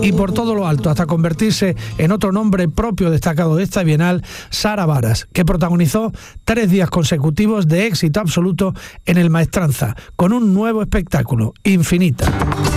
y por todo lo alto, hasta convertirse en otro nombre propio destacado de esta Bienal, Sara Varas, que protagonizó 3 días consecutivos de éxito absoluto en el Maestranza, con un nuevo espectáculo, Infinita.